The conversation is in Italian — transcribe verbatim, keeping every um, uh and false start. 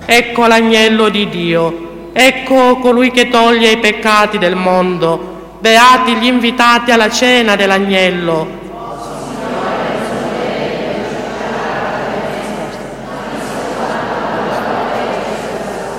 Ecco l'agnello di Dio, ecco colui che toglie i peccati del mondo. Beati gli invitati alla cena dell'agnello.